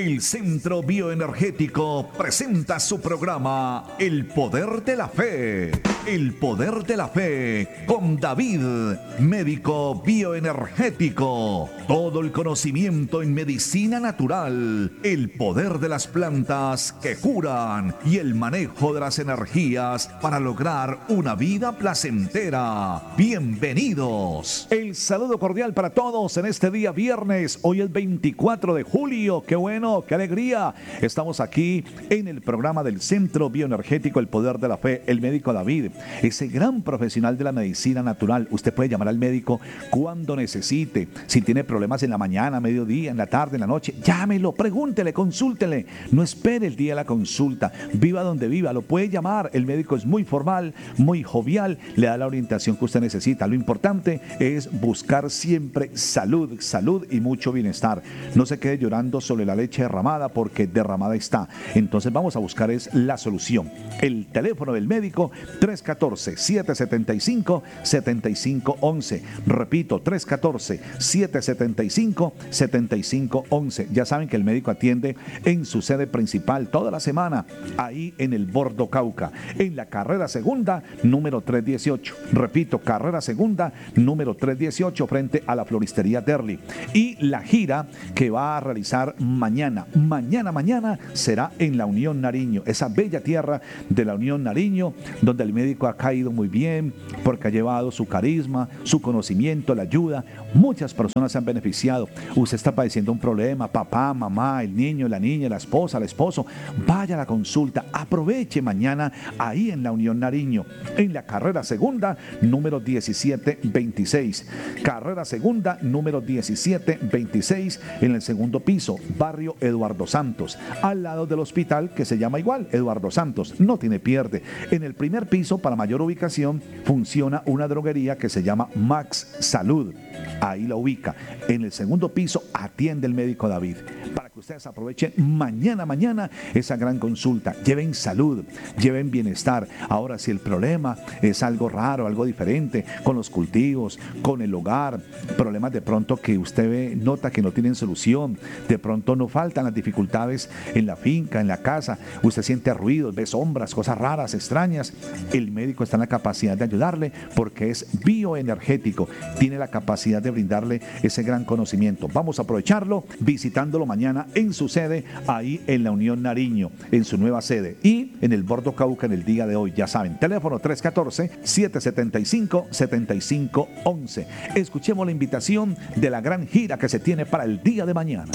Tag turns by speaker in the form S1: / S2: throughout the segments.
S1: El Centro Bioenergético presenta su programa El Poder de la Fe. El Poder de la Fe con David, médico bioenergético. Todo el conocimiento en medicina natural, el poder de las plantas que curan y el manejo de las energías para lograr una vida placentera. Bienvenidos. El saludo cordial para todos en este día viernes. Hoy es 24 de julio. ¡Qué bueno! ¡Qué alegría! Estamos aquí en el programa del Centro Bioenergético El Poder de la Fe. El médico David, ese gran profesional de la medicina natural. Usted puede llamar al médico cuando necesite. Si tiene problemas en la mañana, mediodía, en la tarde, en la noche, llámelo, pregúntele, consúltele. No espere el día de la consulta. Viva donde viva, lo puede llamar. El médico es muy formal, muy jovial, le da la orientación que usted necesita. Lo importante es buscar siempre salud, salud y mucho bienestar. No se quede llorando sobre la leche derramada, porque derramada está. Entonces vamos a buscar es la solución. El teléfono del médico 314-775-7511. Repito, 314-775-7511. Ya saben que el médico atiende en su sede principal toda la semana, ahí en el Bordo Cauca, en la carrera segunda, número 318. Repito, carrera segunda, número 318, frente a la floristería Derli. Y la gira que va a realizar mañana será en la Unión Nariño, esa bella tierra de la Unión Nariño, donde el médico ha caído muy bien, porque ha llevado su carisma, su conocimiento, la ayuda. Muchas personas se han beneficiado. Usted está padeciendo un problema, papá, mamá, el niño, la niña, la esposa, el esposo, vaya a la consulta, aproveche mañana ahí en la Unión Nariño, en la carrera segunda, número 1726. Carrera segunda, número 1726, en el segundo piso, barrio Eduardo Santos, al lado del hospital que se llama igual, Eduardo Santos. No tiene pierde. En el primer piso, para mayor ubicación, funciona una droguería que se llama Max Salud. Ahí la ubica. En el segundo piso atiende el médico David. Para que ustedes aprovechen mañana esa gran consulta. Lleven salud, lleven bienestar. Ahora, si el problema es algo raro, algo diferente, con los cultivos, con el hogar, problemas de pronto que usted nota que no tienen solución, de pronto no faltan las dificultades en la finca, en la casa, usted siente ruidos, ve sombras, cosas raras, extrañas, el médico está en la capacidad de ayudarle, porque es bioenergético, tiene la capacidad de brindarle ese gran conocimiento. Vamos a aprovecharlo visitándolo mañana en su sede, ahí en la Unión Nariño, en su nueva sede, y en el Bordo Cauca en el día de hoy. Ya saben, teléfono 314-775-7511. Escuchemos la invitación de la gran gira que se tiene para el día de mañana.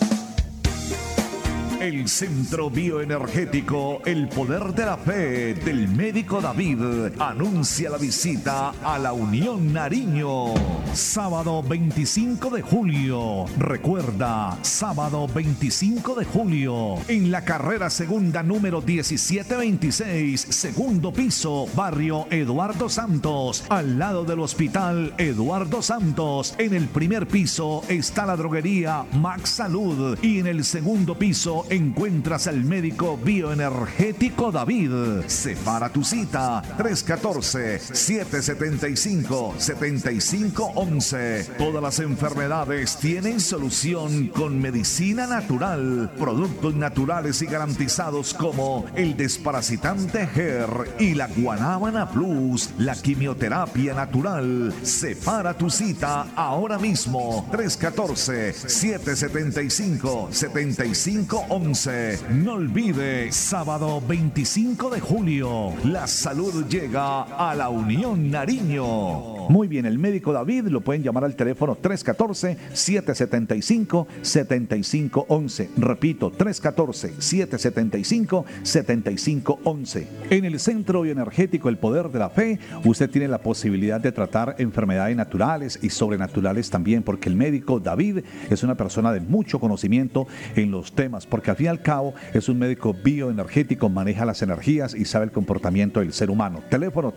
S1: El Centro Bioenergético El Poder de la Fe del médico David anuncia la visita a la Unión Nariño. Sábado 25 de julio. Recuerda, sábado 25 de julio. En la carrera segunda número 1726, segundo piso, barrio Eduardo Santos, al lado del hospital Eduardo Santos. En el primer piso está la droguería Max Salud y en el segundo piso encuentras al médico bioenergético David. Separa tu cita 314-775-7511. Todas las enfermedades tienen solución con medicina natural, productos naturales y garantizados como el desparasitante GER y la Guanábana Plus, la quimioterapia natural. Separa tu cita ahora mismo 314-775-7511. No olvide, sábado 25 de julio, la salud llega a la Unión Nariño. Muy bien, el médico David lo pueden llamar al teléfono 314-775-7511. Repito, 314-775-7511. En el Centro Bioenergético El Poder de la Fe, usted tiene la posibilidad de tratar enfermedades naturales y sobrenaturales también, porque el médico David es una persona de mucho conocimiento en los temas, porque al fin y al cabo es un médico bioenergético, maneja las energías y sabe el comportamiento del ser humano. Teléfono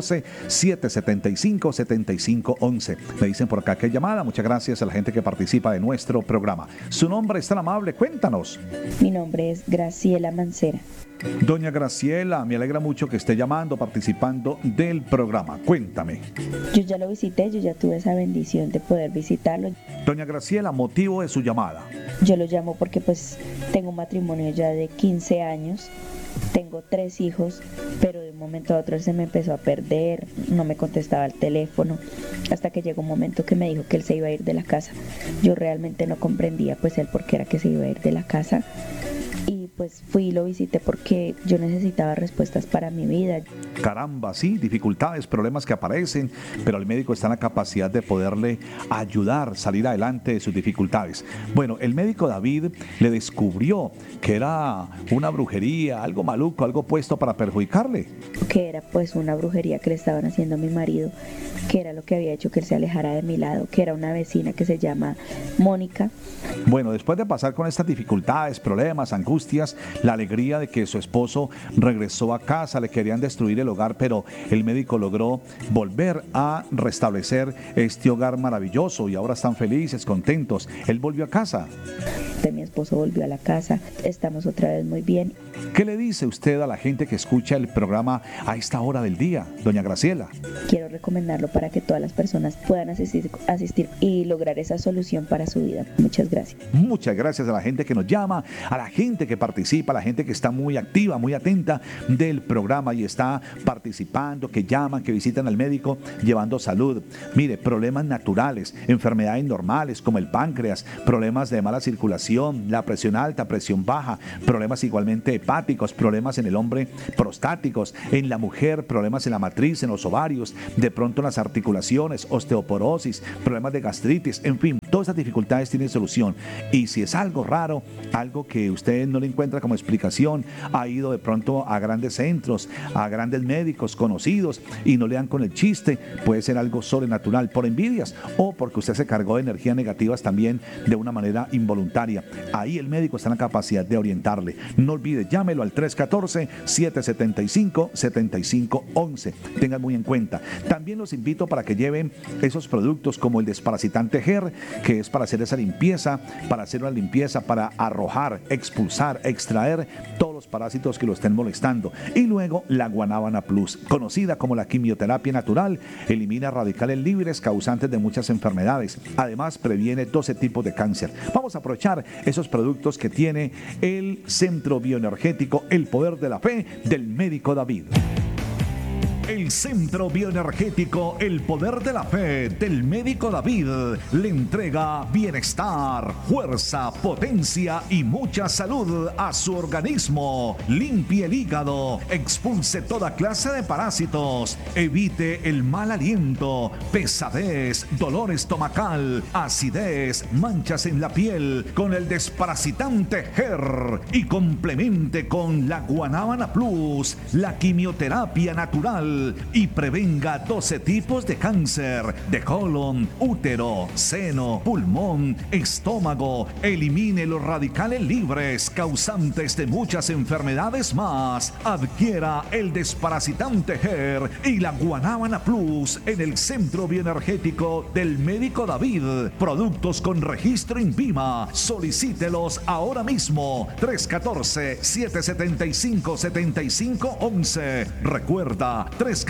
S1: 314-775-7511. Me dicen por acá que hay llamada. Muchas gracias a la gente que participa de nuestro programa. Su nombre es tan amable, cuéntanos.
S2: Mi nombre es Graciela Mancera.
S1: Doña Graciela, me alegra mucho que esté llamando, participando del programa. Cuéntame.
S2: Yo ya lo visité, yo ya tuve esa bendición de poder visitarlo.
S1: Doña Graciela, motivo de su llamada.
S2: Yo lo llamo porque pues tengo un matrimonio ya de 15 años, tengo 3 hijos, pero de un momento a otro él se me empezó a perder, no me contestaba el teléfono, hasta que llegó un momento que me dijo que él se iba a ir de la casa. Yo realmente no comprendía pues el por qué era que se iba a ir de la casa. Y pues fui y lo visité porque yo necesitaba respuestas para mi vida.
S1: Caramba, sí, dificultades, problemas que aparecen, pero el médico está en la capacidad de poderle ayudar, salir adelante de sus dificultades. Bueno, el médico David le descubrió que era una brujería, algo maluco, algo puesto para perjudicarle.
S2: Que era pues una brujería que le estaban haciendo a mi marido, que era lo que había hecho que él se alejara de mi lado, que era una vecina que se llama Mónica.
S1: Bueno, después de pasar con estas dificultades, problemas, angustias, la alegría de que su esposo regresó a casa, le querían destruir el hogar, pero el médico logró volver a restablecer este hogar maravilloso y ahora están felices, contentos. Él volvió a casa.
S2: Mi esposo volvió a la casa, estamos otra vez muy bien.
S1: ¿Qué le dice usted a la gente que escucha el programa a esta hora del día, doña Graciela?
S2: Quiero recomendarlo para que todas las personas puedan asistir y lograr esa solución para su vida. Muchas gracias.
S1: Muchas gracias a la gente que nos llama, a la gente que participa, a la gente que está muy activa, muy atenta del programa y está participando, que llaman, que visitan al médico llevando salud. Mire, problemas naturales, enfermedades normales como el páncreas, problemas de mala circulación, la presión alta, presión baja, problemas igualmente hepáticos, problemas en el hombre prostáticos, en la mujer, problemas en la matriz, en los ovarios, de pronto en las articulaciones, osteoporosis, problemas de gastritis, en fin, todas esas dificultades tienen solución. Y si es algo raro, algo que usted no le encuentra como explicación, ha ido de pronto a grandes centros, a grandes médicos conocidos y no le dan con el chiste, puede ser algo sobrenatural por envidias o porque usted se cargó de energías negativas también de una manera involuntaria. Ahí el médico está en la capacidad de orientarle. No olvide, llámelo al 314-775-7511. Tengan muy en cuenta. También los invito para que lleven esos productos como el desparasitante GER, que es para hacer esa limpieza, para hacer una limpieza, para arrojar, expulsar, extraer todos los parásitos que lo estén molestando. Y luego la Guanábana Plus, conocida como la quimioterapia natural, elimina radicales libres causantes de muchas enfermedades. Además, previene 12 tipos de cáncer. Vamos a aprovechar esos productos que tiene el Centro Bioenergético El Poder de la Fe del médico David. El Centro Bioenergético El Poder de la Fe del médico David le entrega bienestar, fuerza, potencia y mucha salud a su organismo. Limpie el hígado, expulse toda clase de parásitos, evite el mal aliento, pesadez, dolor estomacal, acidez, manchas en la piel con el desparasitante GER y complemente con la Guanábana Plus, la quimioterapia natural y prevenga 12 tipos de cáncer de colon, útero, seno, pulmón, estómago. Elimine los radicales libres causantes de muchas enfermedades más. Adquiera el desparasitante GER y la Guanábana Plus en el Centro Bioenergético del médico David. Productos con registro INVIMA. Solicítelos ahora mismo. 314-775-7511. Recuerda,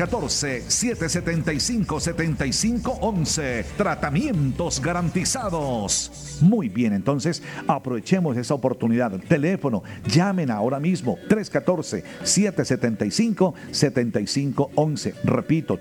S1: 314-775-7511. Tratamientos garantizados. Muy bien, entonces aprovechemos esa oportunidad. Teléfono, llamen ahora mismo. 314-775-7511. Repito,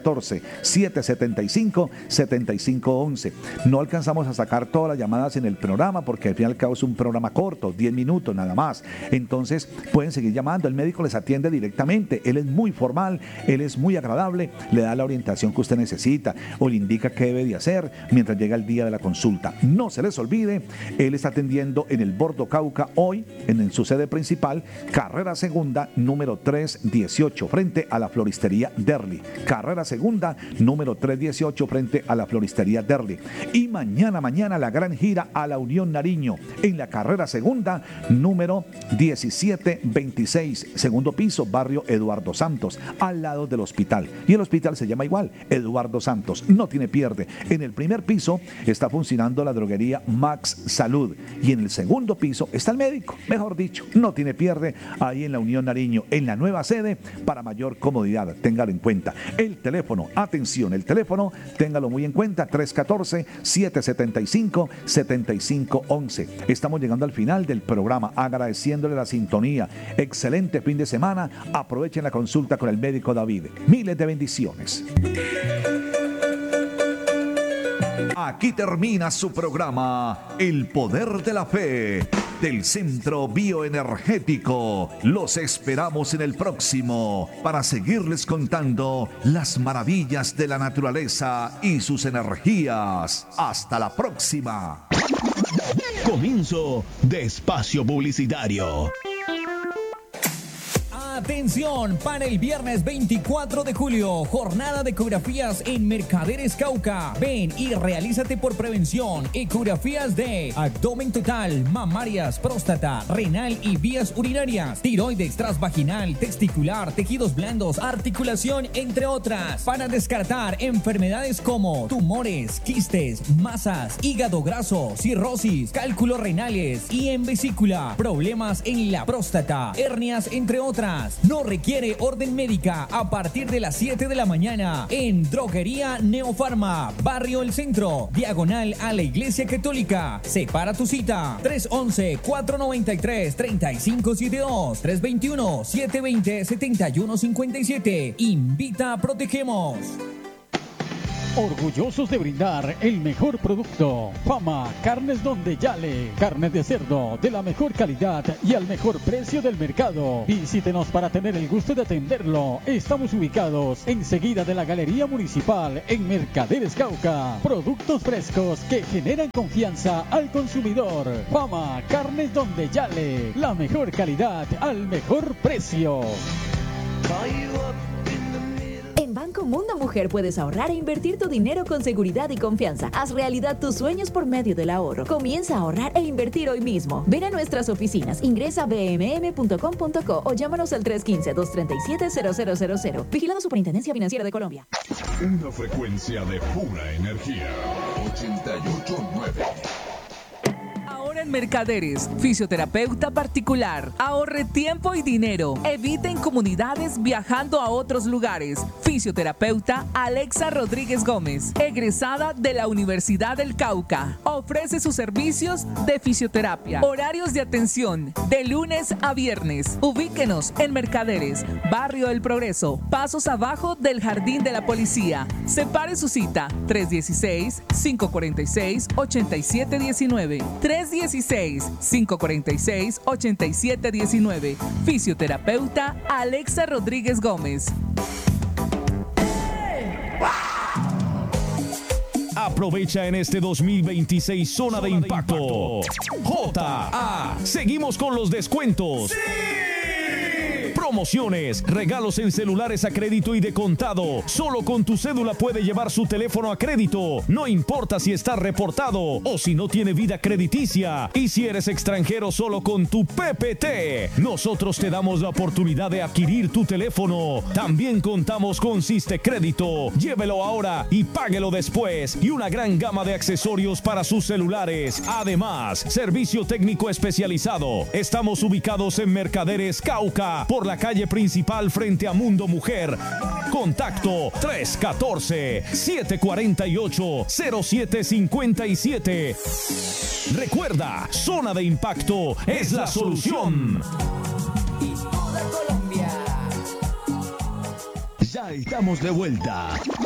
S1: 314-775-7511. No alcanzamos a sacar todas las llamadas en el programa porque al fin y al cabo es un programa corto, 10 minutos nada más. Entonces pueden seguir llamando. El médico les atiende directamente. Él es muy formal, él es muy agradable, le da la orientación que usted necesita o le indica qué debe de hacer mientras llega el día de la consulta. No se les olvide, él está atendiendo en el Bordo Cauca hoy, en su sede principal, carrera segunda, número 318, frente a la floristería Derli. Carrera segunda, número 318, frente a la floristería Derli. Y mañana la gran gira a la Unión Nariño, en la carrera segunda, número 1726, segundo piso, barrio Eduardo Santos, al lado lado del hospital. Y el hospital se llama igual, Eduardo Santos. No tiene pierde. En el primer piso está funcionando la droguería Max Salud. Y en el segundo piso está el médico. Mejor dicho, no tiene pierde ahí en la Unión Nariño, en la nueva sede, para mayor comodidad. Téngalo en cuenta. El teléfono, atención, el teléfono, téngalo muy en cuenta, 314-775-7511. Estamos llegando al final del programa, agradeciéndole la sintonía. Excelente fin de semana. Aprovechen la consulta con el médico David. Miles de bendiciones. Aquí termina su programa El Poder de la Fe del Centro Bioenergético. Los esperamos en el próximo para seguirles contando las maravillas de la naturaleza y sus energías. Hasta la próxima.
S3: Comienzo de espacio publicitario.
S4: Atención, para el viernes 24 de julio, jornada de ecografías en Mercaderes Cauca. Ven y realízate por prevención. Ecografías de abdomen total, mamarias, próstata, renal y vías urinarias, tiroides, transvaginal, testicular, tejidos blandos, articulación, entre otras, para descartar enfermedades como tumores, quistes, masas, hígado graso, cirrosis, cálculos renales y en vesícula, problemas en la próstata, hernias, entre otras. No requiere orden médica a partir de las 7 de la mañana en Droguería Neofarma, Barrio El Centro, diagonal a la Iglesia Católica. Separa tu cita, 311-493-3572, 321-720-7157. Invita a Protegemos.
S5: Orgullosos de brindar el mejor producto. Fama Carnes Donde Yale. Carnes de cerdo de la mejor calidad y al mejor precio del mercado. Visítenos para tener el gusto de atenderlo. Estamos ubicados enseguida de la Galería Municipal en Mercaderes Cauca. Productos frescos que generan confianza al consumidor. Fama Carnes Donde Yale. La mejor calidad al mejor precio.
S6: En Banco Mundo Mujer puedes ahorrar e invertir tu dinero con seguridad y confianza. Haz realidad tus sueños por medio del ahorro. Comienza a ahorrar e invertir hoy mismo. Ven a nuestras oficinas, ingresa a bmm.com.co o llámanos al 315-237-0000. Vigilado Superintendencia Financiera de Colombia.
S3: Una frecuencia de pura energía. 88.9.
S7: En Mercaderes, fisioterapeuta particular. Ahorre tiempo y dinero. Evite incomodidades viajando a otros lugares. Fisioterapeuta Alexa Rodríguez Gómez, egresada de la Universidad del Cauca. Ofrece sus servicios de fisioterapia. Horarios de atención de lunes a viernes. Ubíquenos en Mercaderes, Barrio El Progreso, pasos abajo del Jardín de la Policía. Separe su cita, 316-546-8719. 316-546-8719. Fisioterapeuta Alexa Rodríguez Gómez.
S3: Aprovecha en este 2026 Zona de Impacto. JA. Seguimos con los descuentos. ¡Sí! Promociones, regalos en celulares a crédito y de contado. Solo con tu cédula puede llevar su teléfono a crédito. No importa si está reportado o si no tiene vida crediticia. Y si eres extranjero, solo con tu PPT. Nosotros te damos la oportunidad de adquirir tu teléfono. También contamos con Siste Crédito. Llévelo ahora y páguelo después. Y una gran gama de accesorios para sus celulares. Además, servicio técnico especializado. Estamos ubicados en Mercaderes Cauca, por la calle principal frente a Mundo Mujer. Contacto 314-748-0757. Recuerda, Zona de Impacto es la solución. Ya estamos de vuelta.